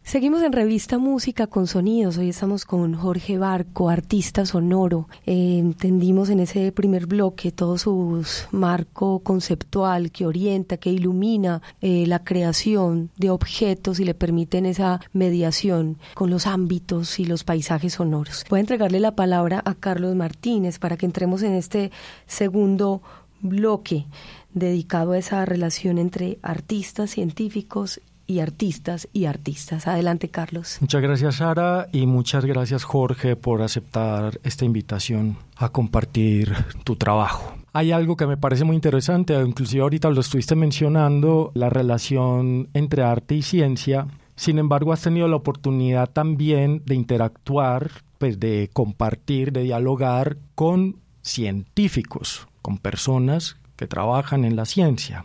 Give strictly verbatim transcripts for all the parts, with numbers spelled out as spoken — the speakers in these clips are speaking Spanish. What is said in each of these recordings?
Seguimos en Revista Música con Sonidos. Hoy estamos con Jorge Barco, artista sonoro. Eh, entendimos en ese primer bloque todo su marco conceptual que orienta, que ilumina eh, la creación de objetos y le permiten esa mediación con los ámbitos y los paisajes sonoros. Voy a entregarle la palabra a Carlos Martínez para que entremos en este segundo bloque dedicado a esa relación entre artistas, científicos y artistas y artistas. Adelante, Carlos. Muchas gracias, Sara, y muchas gracias, Jorge, por aceptar esta invitación a compartir tu trabajo. Hay algo que me parece muy interesante, inclusive ahorita lo estuviste mencionando, la relación entre arte y ciencia. Sin embargo, has tenido la oportunidad también de interactuar, pues de compartir, de dialogar con científicos, con personas que trabajan en la ciencia.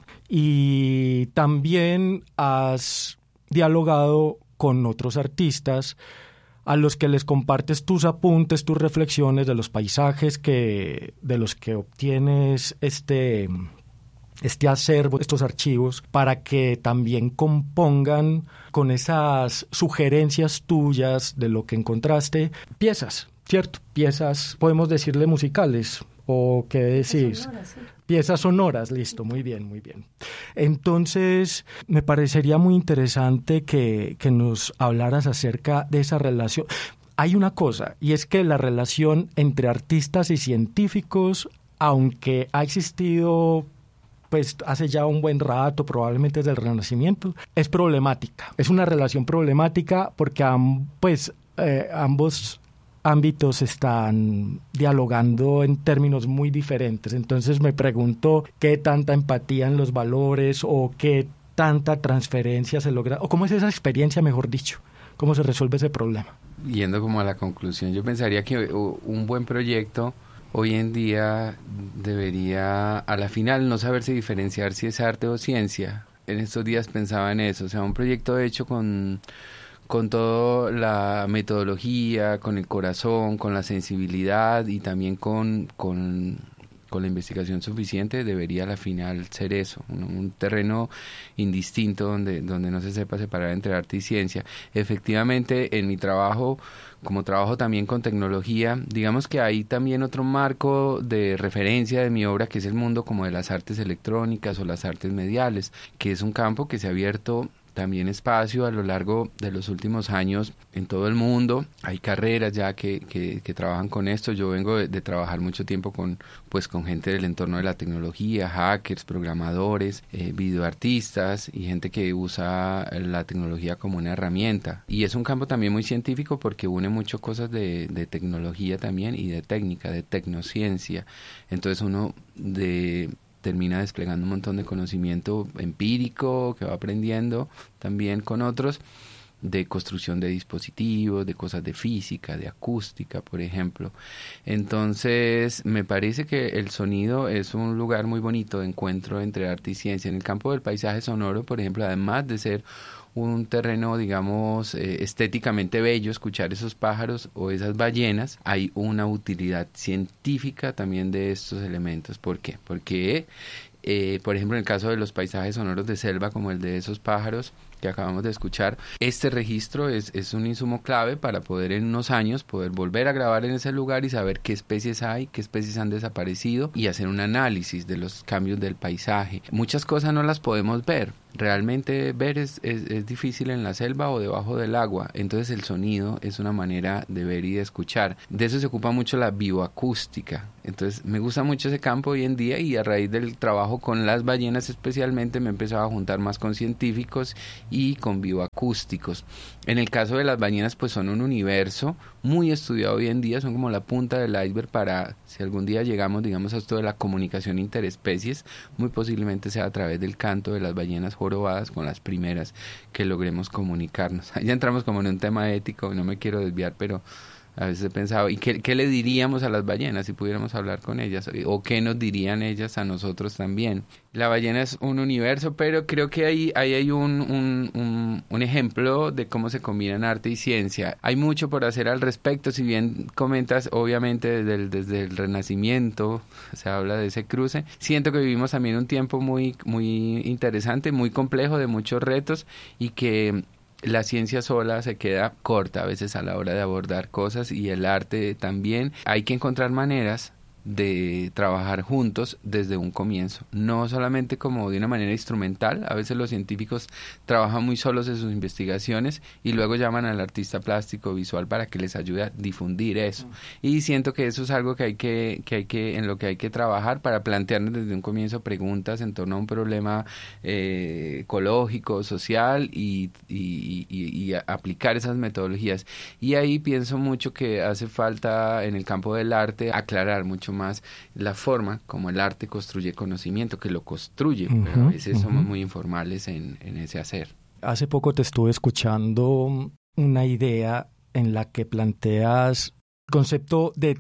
Y también has dialogado con otros artistas a los que les compartes tus apuntes, tus reflexiones de los paisajes que, de los que obtienes este, este acervo, estos archivos, para que también compongan con esas sugerencias tuyas de lo que encontraste piezas, ¿cierto? Piezas, podemos decirle musicales, ¿o qué decís? Sonoras, sí. Piezas sonoras, listo, muy bien, muy bien. Entonces, me parecería muy interesante que, que nos hablaras acerca de esa relación. Hay una cosa, y es que la relación entre artistas y científicos, aunque ha existido pues hace ya un buen rato, probablemente desde el Renacimiento, es problemática. Es una relación problemática porque pues, eh, ambos ámbitos están dialogando en términos muy diferentes. Entonces me pregunto qué tanta empatía en los valores o qué tanta transferencia se logra, o cómo es esa experiencia, mejor dicho, cómo se resuelve ese problema. Yendo como a la conclusión, yo pensaría que un buen proyecto hoy en día debería, a la final, no saberse diferenciar si es arte o ciencia. En estos días pensaba en eso, o sea, un proyecto hecho con... con toda la metodología, con el corazón, con la sensibilidad y también con, con, con la investigación suficiente, debería a la final ser eso, un, un terreno indistinto donde, donde no se sepa separar entre arte y ciencia. Efectivamente, en mi trabajo, como trabajo también con tecnología, digamos que hay también otro marco de referencia de mi obra, que es el mundo como de las artes electrónicas o las artes mediales, que es un campo que se ha abierto también espacio a lo largo de los últimos años en todo el mundo. Hay carreras ya que, que, que trabajan con esto. Yo vengo de, de trabajar mucho tiempo con, pues, con gente del entorno de la tecnología, hackers, programadores, eh, videoartistas y gente que usa la tecnología como una herramienta. Y es un campo también muy científico porque une mucho cosas de, de tecnología también y de técnica, de tecnociencia. Entonces uno de... termina desplegando un montón de conocimiento empírico que va aprendiendo también con otros, de construcción de dispositivos, de cosas de física, de acústica, por ejemplo. Entonces, me parece que el sonido es un lugar muy bonito de encuentro entre arte y ciencia. En el campo del paisaje sonoro, por ejemplo, además de ser un terreno, digamos, eh, estéticamente bello, escuchar esos pájaros o esas ballenas, hay una utilidad científica también de estos elementos. ¿Por qué? Porque, eh, por ejemplo, en el caso de los paisajes sonoros de selva, como el de esos pájaros que acabamos de escuchar, este registro es, es un insumo clave para poder en unos años poder volver a grabar en ese lugar y saber qué especies hay, qué especies han desaparecido y hacer un análisis de los cambios del paisaje. Muchas cosas no las podemos ver. Realmente ver es, es, es difícil en la selva o debajo del agua, entonces el sonido es una manera de ver y de escuchar. De eso se ocupa mucho la bioacústica, entonces me gusta mucho ese campo hoy en día y a raíz del trabajo con las ballenas especialmente me he empezado a juntar más con científicos y con bioacústicos. En el caso de las ballenas pues son un universo muy estudiado hoy en día, son como la punta del iceberg para si algún día llegamos digamos a esto de la comunicación interespecies, muy posiblemente sea a través del canto de las ballenas jorobadas con las primeras que logremos comunicarnos. Ya entramos como en un tema ético, no me quiero desviar, pero a veces he pensado, ¿y qué, qué le diríamos a las ballenas si pudiéramos hablar con ellas? ¿O qué nos dirían ellas a nosotros también? La ballena es un universo, pero creo que ahí, ahí hay un, un, un, un ejemplo de cómo se combinan arte y ciencia. Hay mucho por hacer al respecto, si bien comentas, obviamente, desde el, desde el Renacimiento se habla de ese cruce. Siento que vivimos también un tiempo muy, muy interesante, muy complejo, de muchos retos, y que la ciencia sola se queda corta a veces a la hora de abordar cosas y el arte también. Hay que encontrar maneras de trabajar juntos desde un comienzo, no solamente como de una manera instrumental. A veces los científicos trabajan muy solos en sus investigaciones y luego llaman al artista plástico visual para que les ayude a difundir eso, y siento que eso es algo que hay que, que hay que en lo que hay que trabajar para plantearnos desde un comienzo preguntas en torno a un problema eh, ecológico, social y, y, y, y aplicar esas metodologías. Y ahí pienso mucho que hace falta en el campo del arte aclarar mucho más la forma como el arte construye conocimiento, que lo construye, uh-huh, pero a veces uh-huh. somos muy informales en, en ese hacer. Hace poco te estuve escuchando una idea en la que planteas el concepto de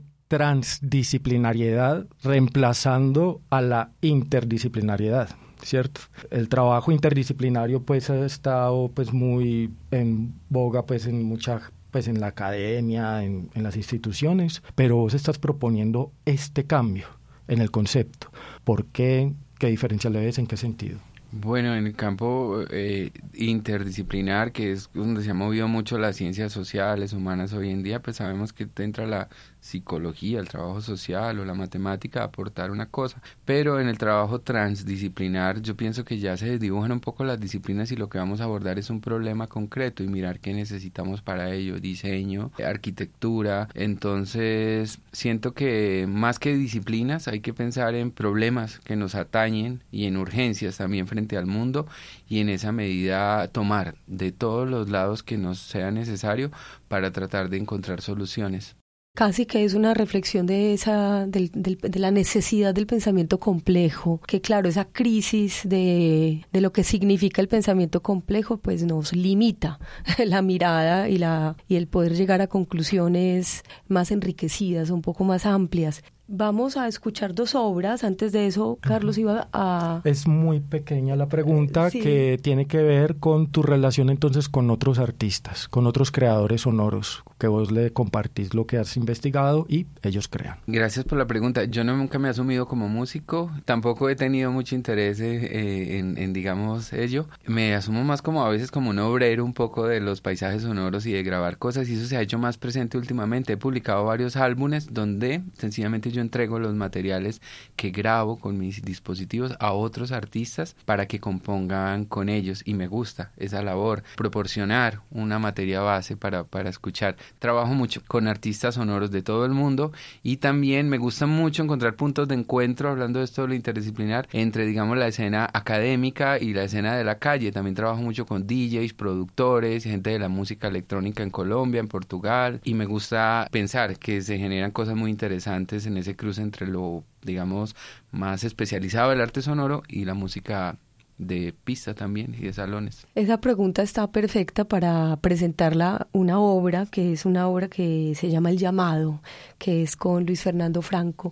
transdisciplinariedad reemplazando a la interdisciplinariedad, ¿cierto? El trabajo interdisciplinario pues ha estado pues muy en boga pues en mucha pues en la academia, en, en las instituciones, pero vos estás proponiendo este cambio en el concepto. ¿Por qué? ¿Qué diferencia le ves? ¿En qué sentido? Bueno, en el campo eh, interdisciplinar, que es donde se ha movido mucho las ciencias sociales, humanas hoy en día, pues sabemos que entra la psicología, el trabajo social o la matemática a aportar una cosa, pero en el trabajo transdisciplinar yo pienso que ya se desdibujan un poco las disciplinas y lo que vamos a abordar es un problema concreto y mirar qué necesitamos para ello, diseño, arquitectura. Entonces siento que más que disciplinas hay que pensar en problemas que nos atañen y en urgencias también frente al mundo, y en esa medida tomar de todos los lados que nos sea necesario para tratar de encontrar soluciones. Casi que es una reflexión de esa del, del, de la necesidad del pensamiento complejo, que claro, esa crisis de, de lo que significa el pensamiento complejo pues nos limita la mirada y, la, y el poder llegar a conclusiones más enriquecidas, un poco más amplias. Vamos a escuchar dos obras. Antes de eso, Carlos iba a... Es muy pequeña la pregunta, sí, que tiene que ver con tu relación entonces con otros artistas, con otros creadores sonoros, que vos le compartís lo que has investigado y ellos crean. Gracias por la pregunta. Yo no, nunca me he asumido como músico, tampoco he tenido mucho interés eh, en, en, digamos, ello. Me asumo más como a veces como un obrero un poco de los paisajes sonoros y de grabar cosas, y eso se ha hecho más presente últimamente. He publicado varios álbumes donde sencillamente yo entrego los materiales que grabo con mis dispositivos a otros artistas para que compongan con ellos, y me gusta esa labor, proporcionar una materia base para, para escuchar. Trabajo mucho con artistas sonoros de todo el mundo y también me gusta mucho encontrar puntos de encuentro, hablando de esto de lo interdisciplinar, entre digamos la escena académica y la escena de la calle. También trabajo mucho con D Js, productores, gente de la música electrónica en Colombia, en Portugal, y me gusta pensar que se generan cosas muy interesantes en ese cruce entre lo, digamos, más especializado del arte sonoro y la música de pista también y de salones. Esa pregunta está perfecta para presentarla una obra, que es una obra que se llama El Llamado, que es con Luis Fernando Franco.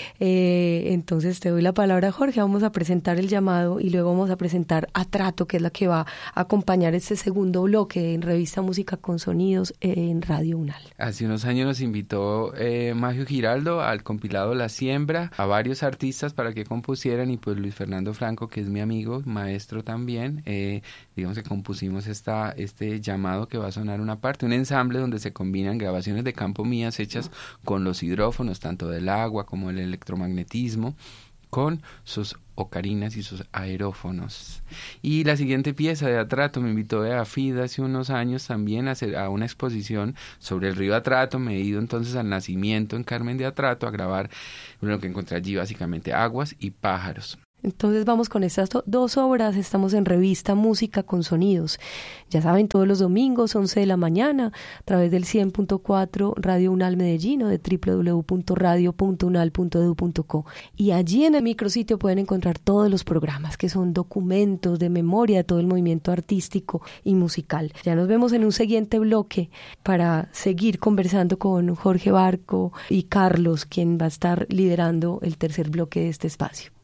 Eh, entonces te doy la palabra, Jorge. Vamos a presentar El Llamado y luego vamos a presentar Atrato, que es la que va a acompañar este segundo bloque en Revista Música con Sonidos en Radio UNAL. Hace unos años nos invitó eh, Magio Giraldo al compilado La Siembra, a varios artistas para que compusieran, y pues Luis Fernando Franco, que es mi amigo, maestro también, eh, digamos que compusimos esta, este llamado que va a sonar una parte, un ensamble donde se combinan grabaciones de campo mías hechas con los hidrófonos, tanto del agua como el electromagnetismo, con sus ocarinas y sus aerófonos. Y la siguiente pieza de Atrato me invitó a FID hace unos años también a hacer a una exposición sobre el río Atrato. Me he ido entonces al nacimiento en Carmen de Atrato a grabar lo que encontré allí, básicamente aguas y pájaros. Entonces vamos con estas do- dos obras. Estamos en Revista Música con Sonidos. Ya saben, todos los domingos, once de la mañana, a través del cien punto cuatro Radio UNAL Medellín o de doble u doble u doble u punto radio punto unal punto edu punto co. Y allí en el micrositio pueden encontrar todos los programas, que son documentos de memoria de todo el movimiento artístico y musical. Ya nos vemos en un siguiente bloque para seguir conversando con Jorge Barco y Carlos, quien va a estar liderando el tercer bloque de este espacio.